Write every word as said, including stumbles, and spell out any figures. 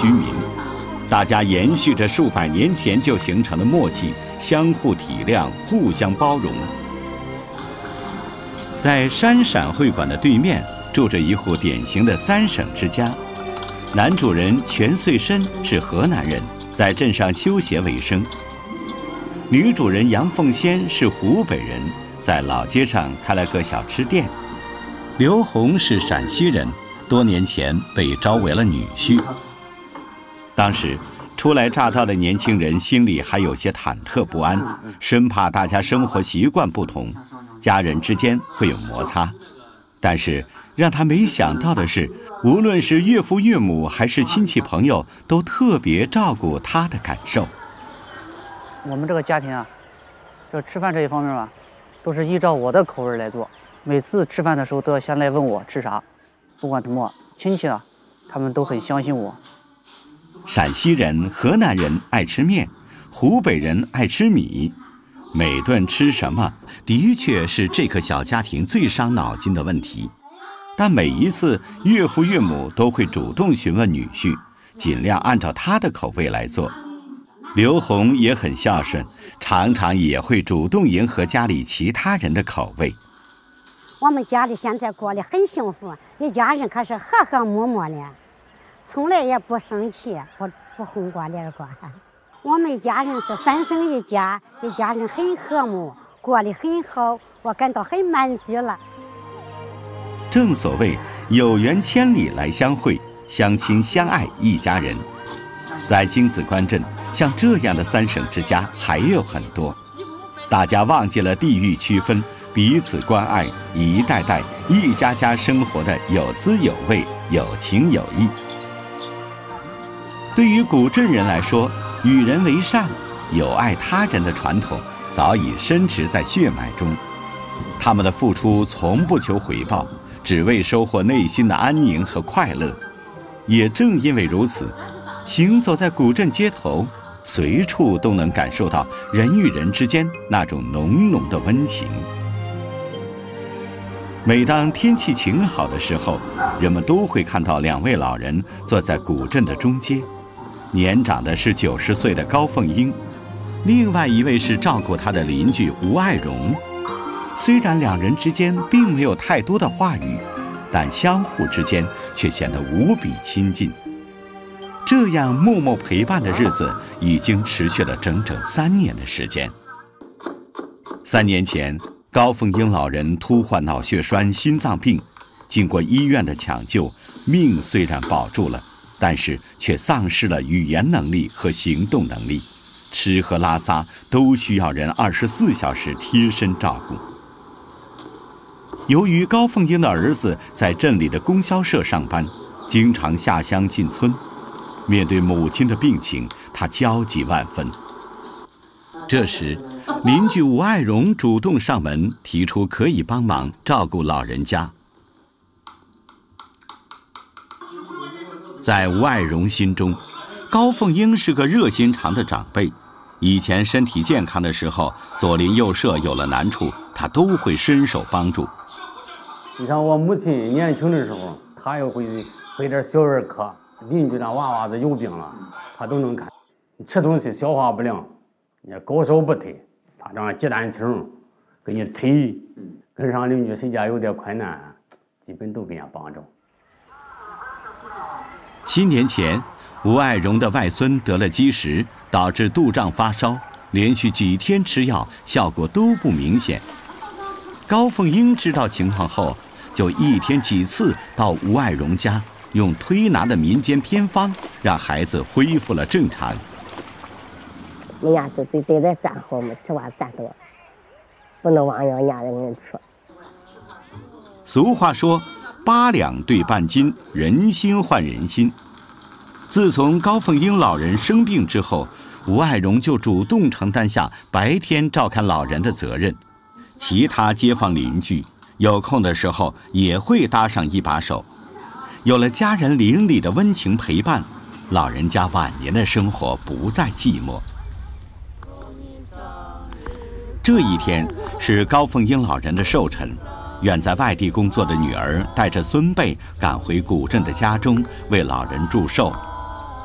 居民，大家延续着数百年前就形成的默契，相互体谅，互相包容。在山陕会馆的对面，住着一户典型的三省之家。男主人全穗申是河南人，在镇上修鞋为生；女主人杨凤仙是湖北人，在老街上开了个小吃店。刘红是陕西人，多年前被招为了女婿。当时初来乍到的年轻人心里还有些忐忑不安，生怕大家生活习惯不同，家人之间会有摩擦。但是让他没想到的是，无论是岳父岳母还是亲戚朋友，都特别照顾他的感受。 我们这个家庭啊，就吃饭这一方面吧，都是依照我的口味来做。每次吃饭的时候都要先来问我吃啥，不管什么亲戚啊，他们都很相信我。 陕西人、河南人爱吃面，湖北人爱吃米，每顿吃什么，的确是这个小家庭最伤脑筋的问题。但每一次岳父岳母都会主动询问女婿，尽量按照他的口味来做。刘红也很孝顺，常常也会主动迎合家里其他人的口味。 我们家里现在过得很幸福，一家人可是和和睦睦的，从来也不生气，不不红过脸过。我们家人是三省一家，一家人很和睦，过得很好，我感到很满足了。 正所谓有缘千里来相会，相亲相爱一家人。在京子关镇，像这样的三省之家还有很多，大家忘记了地域区分，彼此关爱，一代代一家家生活的有滋有味，有情有义。对于古镇人来说，与人为善，友爱他人的传统早已深植在血脉中。他们的付出从不求回报，只为收获内心的安宁和快乐。也正因为如此，行走在古镇街头，随处都能感受到人与人之间那种浓浓的温情。每当天气晴好的时候，人们都会看到两位老人坐在古镇的中街，年长的是九十岁的高凤英，另外一位是照顾他的邻居吴爱荣。虽然两人之间并没有太多的话语，但相互之间却显得无比亲近。这样默默陪伴的日子已经持续了整整三年的时间。三年前，高凤英老人突患脑血栓、心脏病，经过医院的抢救，命虽然保住了，但是却丧失了语言能力和行动能力，吃喝拉撒都需要人二十四小时贴身照顾。由于高凤英的儿子在镇里的供销社上班，经常下乡进村，面对母亲的病情，他焦急万分。这时，邻居吴爱荣主动上门，提出可以帮忙照顾老人家。在吴爱荣心中，高凤英是个热心肠的长辈。以前身体健康的时候，左邻右舍有了难处，他都会伸手帮助。 你看我母亲年轻的时候，她也会会点小儿科，邻居那娃娃子有病了，她都能看。吃东西消化不良，你高烧不退，她让鸡蛋清给你推，跟上邻居谁家有点困难，基本都给人家帮着。 七年前，吴爱荣的外孙得了积食，导致肚胀发烧，连续几天吃药，效果都不明显。高凤英知道情况后，就一天几次到吴爱荣家，用推拿的民间偏方，让孩子恢复了正常。 人家就对对待站好嘛，吃完站多，不能往人家人人吃。 俗话说，八两对半斤，人心换人心。自从高凤英老人生病之后，吴爱荣就主动承担下白天照看老人的责任，其他街坊邻居有空的时候也会搭上一把手。有了家人邻里的温情陪伴，老人家晚年的生活不再寂寞。这一天是高凤英老人的寿辰，远在外地工作的女儿带着孙辈赶回古镇的家中为老人祝寿。